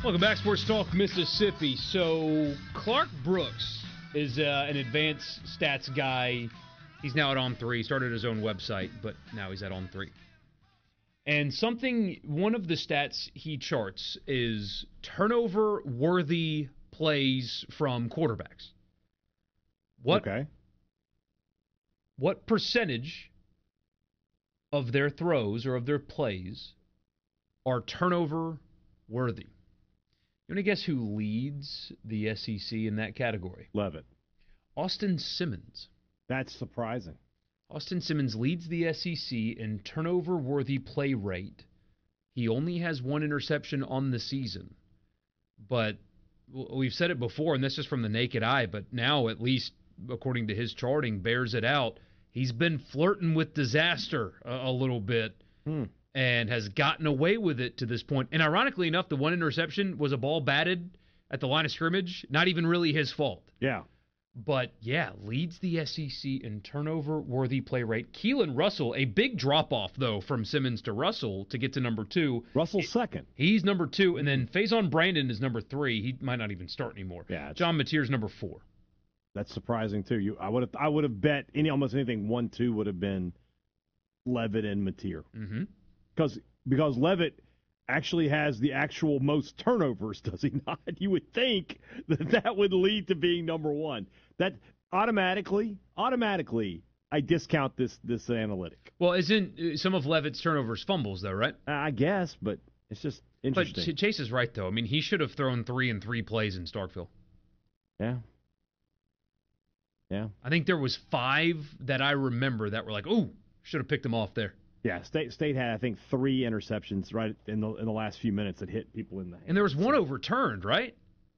Welcome back, Sports Talk Mississippi. So, Clark Brooks is an advanced stats guy. He's now at On3. He started his own website, but now he's at On3. And one of the stats he charts is turnover-worthy plays from quarterbacks. What percentage of their throws or of their plays are turnover-worthy? You want to guess who leads the SEC in that category? Levitt. Austin Simmons. That's surprising. Austin Simmons leads the SEC in turnover-worthy play rate. He only has one interception on the season. But we've said it before, and that's just from the naked eye, but now, at least according to his charting, bears it out. He's been flirting with disaster a little bit. And has gotten away with it to this point. And ironically enough, the one interception was a ball batted at the line of scrimmage. Not even really his fault. Yeah. But, yeah, leads the SEC in turnover-worthy play rate. Keelan Russell, a big drop-off, though, from Simmons to Russell to get to number 2. Russell's second. He's number 2, and then Faison Brandon is number 3. He might not even start anymore. Yeah, John Mateer's number 4. That's surprising, too. I would have bet almost anything 1-2 would have been Levitt and Mateer. Mm-hmm. Because Levitt actually has the actual most turnovers, does he not? You would think that would lead to being number 1. That automatically, I discount this analytic. Well, isn't some of Levitt's turnovers fumbles, though, right? I guess, but it's just interesting. But Chase is right, though. I mean, he should have thrown 3 in 3 plays in Starkville. Yeah. I think there was 5 that I remember that were like, ooh, should have picked them off there. Yeah, State had, I think, 3 interceptions right in the last few minutes that hit people in the hand. And there was one overturned, right?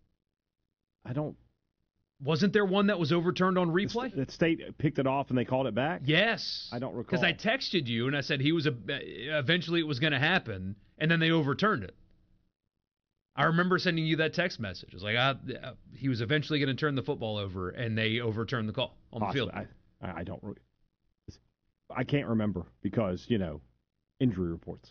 Wasn't there one that was overturned on replay? That State picked it off and they called it back? Yes. I don't recall. Because I texted you and I said eventually it was going to happen, and then they overturned it. I remember sending you that text message. It was like, he was eventually going to turn the football over, and they overturned the call on the field. I don't really. I can't remember because, injury reports.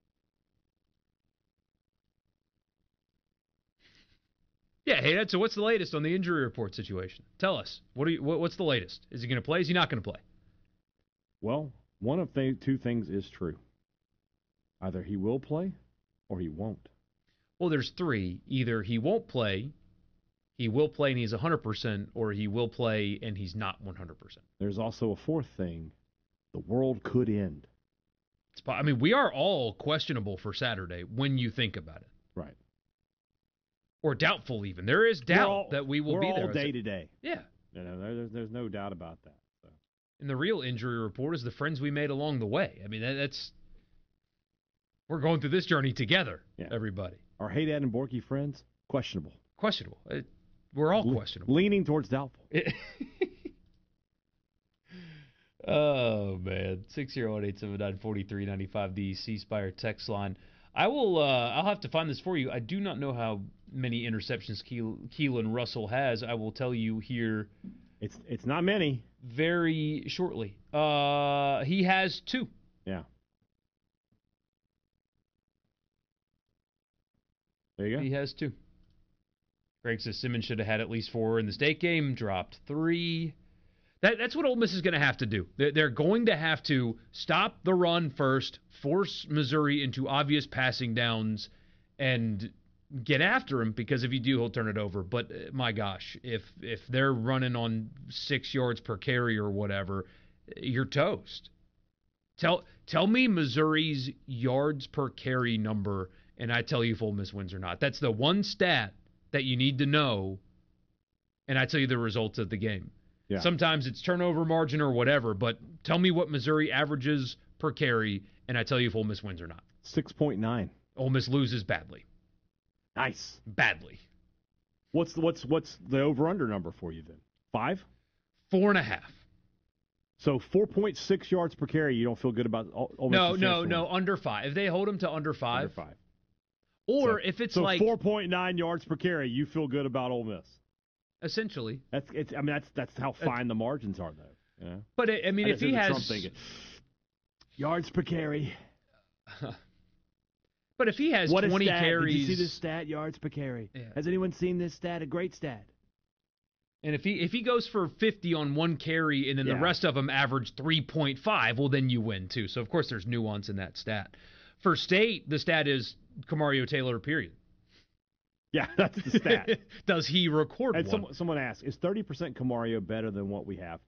Yeah, hey, so what's the latest on the injury report situation? Tell us. What's the latest? Is he going to play? Is he not going to play? Well, one of two things is true. Either he will play or he won't. Well, there's 3. Either he won't play, he will play and he's 100%, or he will play and he's not 100%. There's also a 4th thing. The world could end. We are all questionable for Saturday when you think about it. Right. Or doubtful even. There is doubt that we will be there. We're all day to day. Yeah. There's no doubt about that. So. And the real injury report is the friends we made along the way. I mean, we're going through this journey together, everybody. Our Hey Dad and Borky friends, questionable. Questionable. We're all questionable. Leaning towards doubtful. Oh, man. 601-879-4395, the C Spire text line. I'll have to find this for you. I do not know how many interceptions Keelan Russell has. I will tell you here. It's not many. Very shortly. He has 2. Yeah. There you go. He has 2. Greg says Simmons should have had at least 4 in the state game, dropped 3. That's what Ole Miss is going to have to do. They're going to have to stop the run first, force Missouri into obvious passing downs, and get after him, because if you do, he'll turn it over. But, my gosh, if they're running on 6 yards per carry or whatever, you're toast. Tell me Missouri's yards per carry number, and I tell you if Ole Miss wins or not. That's the one stat that you need to know, and I tell you the results of the game. Yeah. Sometimes it's turnover margin or whatever, but tell me what Missouri averages per carry, and I tell you if Ole Miss wins or not. 6.9. Ole Miss loses badly. Nice. Badly. What's the over-under number for you then? 5? 4.5. So 4.6 yards per carry, you don't feel good about Ole Miss? No, under 5. If they hold them to under 5. Under 5. Or if it's like 4.9 yards per carry, you feel good about Ole Miss. Essentially. That's how fine the margins are, though. Yeah. But if he has Trump thinking, yards per carry. But if he has What 20 a stat. carries, Did you see this stat? Yards per carry. Yeah. Has anyone seen this stat? A great stat. and if he goes for 50 on one carry and then the rest of them average 3.5, well, then you win too. So of course there's nuance in that stat. For State, the stat is Kamario Taylor, period. Yeah, that's the stat. Does he record And one? someone asked, is 30% Kamario better than what we have?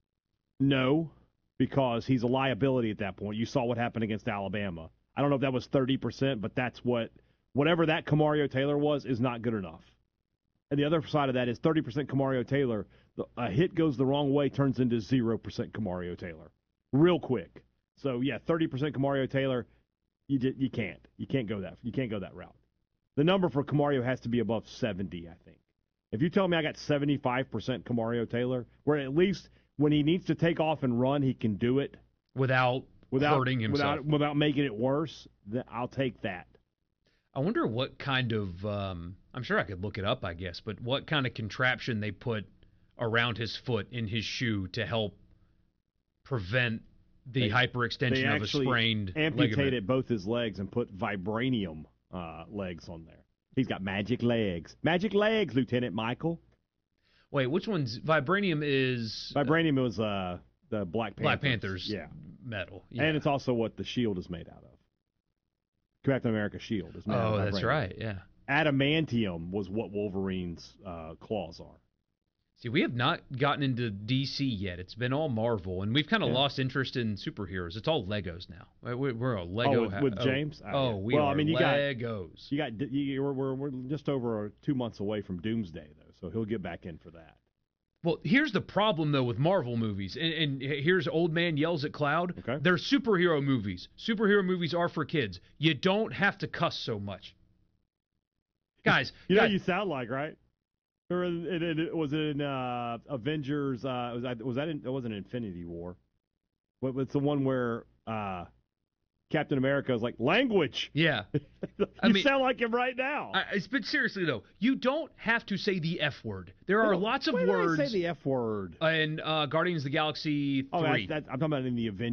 No, because he's a liability at that point. You saw what happened against Alabama. I don't know if that was 30%, but that's whatever that Kamario Taylor was is not good enough. And the other side of that is 30% Kamario Taylor. A hit goes the wrong way, turns into 0% Kamario Taylor real quick. So yeah, 30% Kamario Taylor, you can't go that route. The number for Kamario has to be above 70, I think. If you tell me I got 75% Kamario Taylor, where at least when he needs to take off and run, he can do it Without hurting himself. without making it worse, then I'll take that. I wonder what kind of, I'm sure I could look it up, I guess, but what kind of contraption they put around his foot in his shoe to help prevent the hyperextension of a sprained amputated ligament. both his legs and put vibranium legs on there. He's got magic legs. Magic legs, Lieutenant Michael. Wait, which one's vibranium is? Vibranium was the Black Panthers. Black Panthers metal. Yeah. And it's also what the shield is made out of. Captain America's shield is made out of vibranium. That's right, yeah. Adamantium was what Wolverine's claws are. See, we have not gotten into DC yet. It's been all Marvel, and we've kind of lost interest in superheroes. It's all Legos now. We're a Lego. With James? We are Legos. We're just over 2 months away from Doomsday, though, so he'll get back in for that. Well, here's the problem, though, with Marvel movies. And here's Old Man Yells at Cloud. Okay. They're superhero movies. Superhero movies are for kids. You don't have to cuss so much. Guys. You know what you sound like, right? Or it was in Avengers. It wasn't Infinity War. But it's the one where Captain America is like, language. Yeah. You sound like him right now. But seriously, though, you don't have to say the F word. There are lots of words. Why did I say the F word? In Guardians of the Galaxy 3. I'm talking about in the Avengers.